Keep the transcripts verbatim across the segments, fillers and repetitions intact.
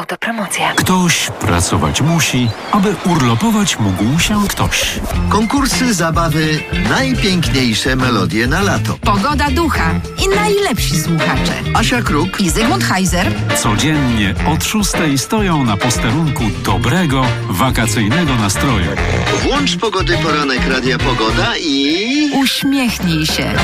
Autopromocja. Ktoś pracować musi, aby urlopować mógł się ktoś. Konkursy, zabawy, najpiękniejsze melodie na lato. Pogoda ducha i najlepsi słuchacze. Asia Kruk I Zygmunt Heiser. Codziennie od szóstej stoją na posterunku dobrego, wakacyjnego nastroju. Włącz Pogody Poranek Radia Pogoda i... Uśmiechnij się.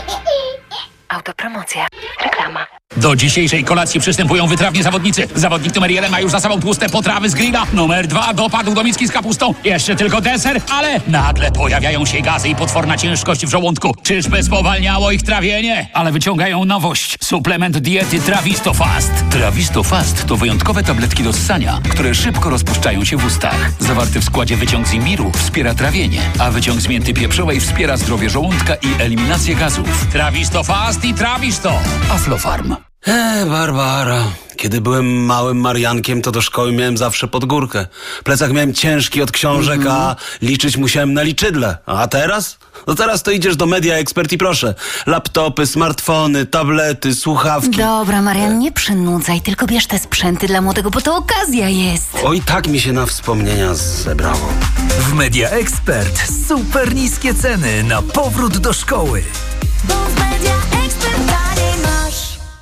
Autopromocja. Reklama. Do dzisiejszej kolacji przystępują wytrawni zawodnicy. Zawodnik numer jeden ma już za sobą tłuste potrawy z grilla. Numer dwa dopadł do miski z kapustą. Jeszcze tylko deser, ale nagle pojawiają się gazy i potworna ciężkość w żołądku. Czyżby spowalniało ich trawienie? Ale wyciągają nowość. Suplement diety Trawisto Fast. Trawisto Fast to wyjątkowe tabletki do ssania, które szybko rozpuszczają się w ustach. Zawarty w składzie wyciąg z imbiru wspiera trawienie, a wyciąg z mięty pieprzowej wspiera zdrowie żołądka i eliminację gazów. Trawisto Fast i Trawisto. Aflofarm. Eee, Barbara. Kiedy byłem małym Mariankiem, to do szkoły miałem zawsze pod górkę. Plecak miałem ciężki od książek, mm-hmm. a liczyć musiałem na liczydle. A teraz? No teraz to idziesz do Media Expert i proszę. Laptopy, smartfony, tablety, słuchawki. Dobra, Marian, nie przynudzaj, tylko bierz te sprzęty dla młodego, bo to okazja jest. Oj, tak mi się na wspomnienia zebrało. W Media Expert super niskie ceny na powrót do szkoły. Bo w Media Expert taniej masz.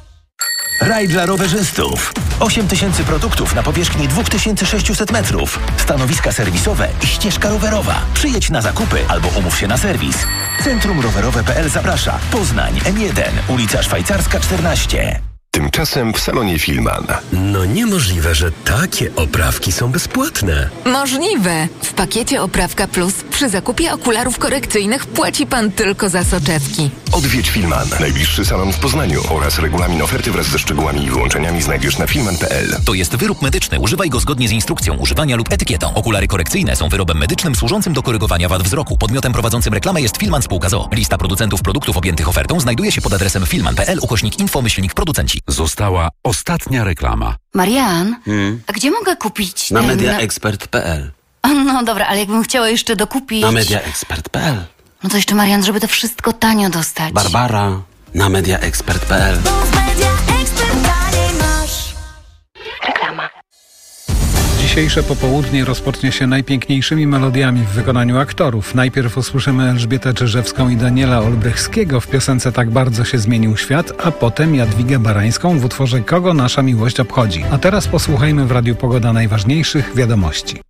Raj dla rowerzystów. osiem tysięcy produktów na powierzchni dwa tysiące sześćset metrów. Stanowiska serwisowe i ścieżka rowerowa. Przyjedź na zakupy albo umów się na serwis. Centrum Rowerowe kropka p l zaprasza. Poznań, M jeden, ulica Szwajcarska czternaście. Tymczasem w salonie Filman. No niemożliwe, że takie oprawki są bezpłatne. Możliwe. W pakiecie Oprawka Plus przy zakupie okularów korekcyjnych płaci pan tylko za soczewki. Odwiedź Filman. Najbliższy salon w Poznaniu oraz regulamin oferty wraz ze szczegółami i wyłączeniami znajdziesz na filman kropka p l. To jest wyrób medyczny. Używaj go zgodnie z instrukcją używania lub etykietą. Okulary korekcyjne są wyrobem medycznym służącym do korygowania wad wzroku. Podmiotem prowadzącym reklamę jest Filman Spółka z o o. Lista producentów produktów objętych ofertą znajduje się pod adresem filman kropka p l ukośnik info myślnik producenci. Została ostatnia reklama. Marian, Hmm? a gdzie mogę kupić Na ten... media expert kropka p l. No dobra, ale jakbym chciała jeszcze dokupić... Na media expert kropka p l. No to jeszcze, Marian, żeby to wszystko tanio dostać. Barbara, na media expert kropka p l. Bo w Media Expert taniej masz. Reklama. Dzisiejsze popołudnie rozpocznie się najpiękniejszymi melodiami w wykonaniu aktorów. Najpierw usłyszymy Elżbietę Czyżewską i Daniela Olbrychskiego w piosence Tak bardzo się zmienił świat, a potem Jadwigę Barańską w utworze Kogo nasza miłość obchodzi. A teraz posłuchajmy w Radiu Pogoda najważniejszych wiadomości.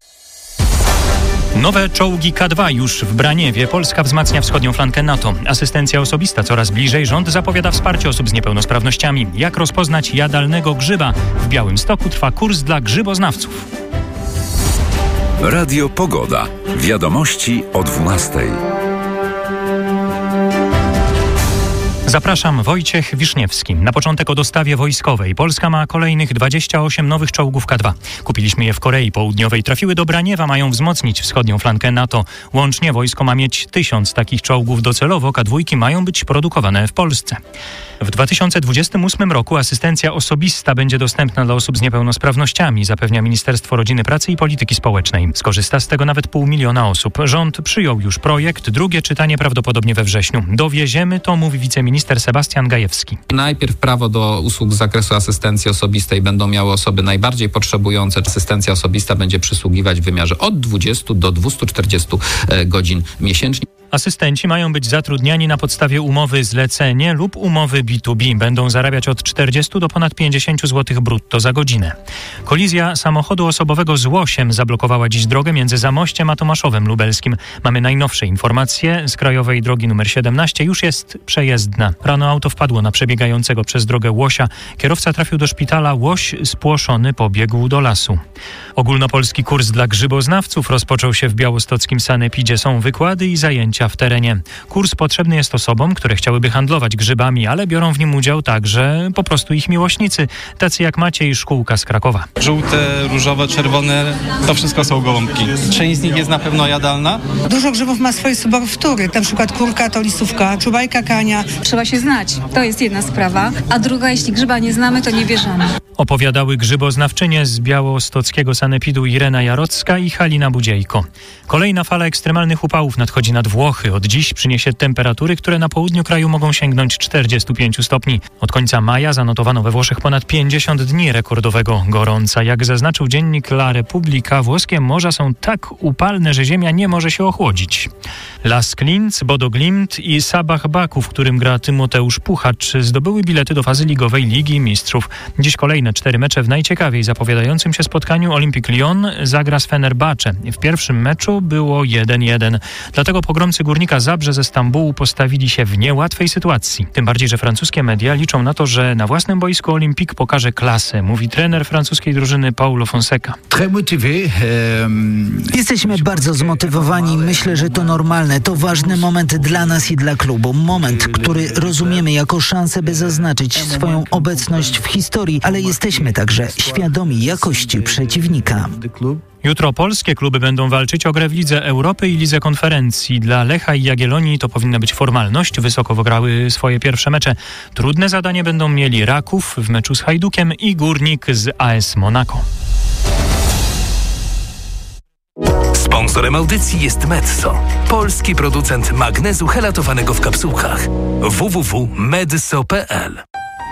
Nowe czołgi K dwa już w Braniewie. Polska wzmacnia wschodnią flankę NATO. Asystencja osobista coraz bliżej. Rząd zapowiada wsparcie osób z niepełnosprawnościami. Jak rozpoznać jadalnego grzyba? W Białymstoku trwa kurs dla grzyboznawców. Radio Pogoda. Wiadomości o dwunastej. Zapraszam, Wojciech Wiszniewski. Na początek o dostawie wojskowej. Polska ma kolejnych dwadzieścia osiem nowych czołgów K dwa. Kupiliśmy je w Korei Południowej. Trafiły do Braniewa, mają wzmocnić wschodnią flankę NATO. Łącznie wojsko ma mieć tysiąc takich czołgów. Docelowo K dwa mają być produkowane w Polsce. W dwa tysiące dwudziestym ósmym roku asystencja osobista będzie dostępna dla osób z niepełnosprawnościami, zapewnia Ministerstwo Rodziny, Pracy i Polityki Społecznej. Skorzysta z tego nawet pół miliona osób. Rząd przyjął już projekt. Drugie czytanie prawdopodobnie we wrześniu. Dowieziemy to, mówi wiceminister Sebastian Gajewski. Najpierw prawo do usług z zakresu asystencji osobistej będą miały osoby najbardziej potrzebujące. Asystencja osobista będzie przysługiwać w wymiarze od dwudziestu do dwustu czterdziestu godzin miesięcznie. Asystenci mają być zatrudniani na podstawie umowy zlecenie lub umowy B dwa B. Będą zarabiać od czterdziestu do ponad pięćdziesięciu złotych brutto za godzinę. Kolizja samochodu osobowego z łosiem zablokowała dziś drogę między Zamościem a Tomaszowem Lubelskim. Mamy najnowsze informacje. Z krajowej drogi numer siedemnaście już jest przejezdna. Rano auto wpadło na przebiegającego przez drogę łosia. Kierowca trafił do szpitala. Łoś spłoszony pobiegł do lasu. Ogólnopolski kurs dla grzyboznawców rozpoczął się w białostockim sanepidzie. Są wykłady i zajęcia w terenie. Kurs potrzebny jest osobom, które chciałyby handlować grzybami, ale biorą w nim udział także po prostu ich miłośnicy, tacy jak Maciej Szkółka z Krakowa. Żółte, różowe, czerwone, to wszystko są gołąbki. Część z nich jest na pewno jadalna. Dużo grzybów ma swoje sobowtóry, na przykład kurka to lisówka, czubajka kania. Trzeba trzeba się znać. To jest jedna sprawa. A druga, jeśli grzyba nie znamy, to nie bierzemy. Opowiadały grzyboznawczynie z białostockiego sanepidu Irena Jarocka i Halina Budziejko. Kolejna fala ekstremalnych upałów nadchodzi nad Włochy. Od dziś przyniesie temperatury, które na południu kraju mogą sięgnąć czterdziestu pięciu stopni. Od końca maja zanotowano we Włoszech ponad pięćdziesiąt dni rekordowego gorąca. Jak zaznaczył dziennik La Repubblica, włoskie morza są tak upalne, że ziemia nie może się ochłodzić. Las Klinz, Bodo Glimt i Sabah Baku, w którym gra Tymoteusz Puchacz, zdobyły bilety do fazy ligowej Ligi Mistrzów. Dziś kolejne cztery mecze w najciekawiej zapowiadającym się spotkaniu. Olympique Lyon zagra z Fenerbahce. W pierwszym meczu było jeden jeden. Dlatego pogromcy Górnika Zabrze ze Stambułu postawili się w niełatwej sytuacji. Tym bardziej, że francuskie media liczą na to, że na własnym boisku Olympique pokaże klasę, mówi trener francuskiej drużyny Paulo Fonseca. Jesteśmy bardzo zmotywowani. Myślę, że to normalne. To ważny moment dla nas i dla klubu. Moment, który rozumiemy jako szansę, by zaznaczyć swoją obecność w historii, ale jesteśmy także świadomi jakości przeciwnika. Jutro polskie kluby będą walczyć o grę w Lidze Europy i Lidze Konferencji. Dla Lecha i Jagiellonii to powinna być formalność. Wysoko wygrały swoje pierwsze mecze. Trudne zadanie będą mieli Raków w meczu z Hajdukiem i Górnik z A S Monaco. Sponsorem audycji jest Metso, polski producent magnezu helatowanego w kapsułkach. w w w kropka medso kropka p l.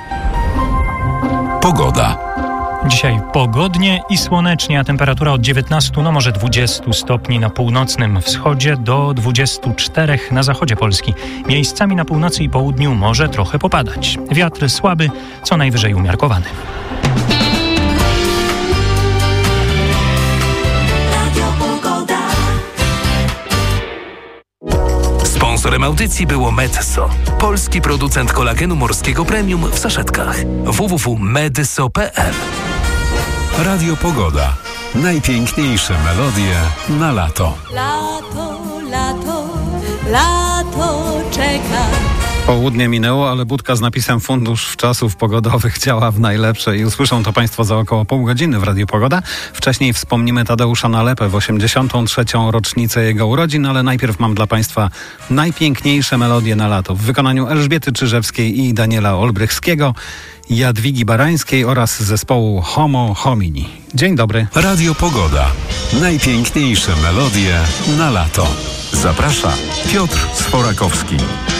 Pogoda. Dzisiaj pogodnie i słonecznie, a temperatura od dziewiętnastu, no może dwudziestu stopni na północnym wschodzie do dwudziestu czterech na zachodzie Polski. Miejscami na północy i południu może trochę popadać. Wiatr słaby, co najwyżej umiarkowany. Sponsorem audycji było Metso, polski producent kolagenu morskiego premium w saszetkach. w w w kropka medso kropka p l. Radio Pogoda. Najpiękniejsze melodie na lato. Lato, lato, lato czeka. Południe minęło, ale budka z napisem Fundusz Wczasów Pogodowych działa w najlepsze i usłyszą to Państwo za około pół godziny w Radiu Pogoda. Wcześniej wspomnimy Tadeusza Nalepę w osiemdziesiątą trzecią rocznicę jego urodzin, ale najpierw mam dla Państwa najpiękniejsze melodie na lato w wykonaniu Elżbiety Czyżewskiej i Daniela Olbrychskiego, Jadwigi Barańskiej oraz zespołu Homo Homini. Dzień dobry. Radio Pogoda. Najpiękniejsze melodie na lato. Zaprasza Piotr Sforakowski.